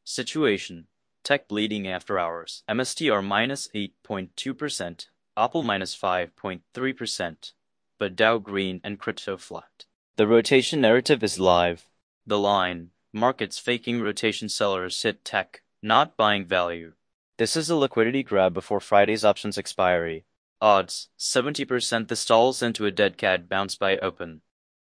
Situation. Tech bleeding after hours. MSTR minus 8.2%, Apple minus 5.3%, but Dow green and crypto flat. The rotation narrative is live. The line. Markets faking rotation, sellers hit tech, not buying value. This is a liquidity grab before Friday's options expiry. Odds, 70% this stalls into a dead cat bounce by open.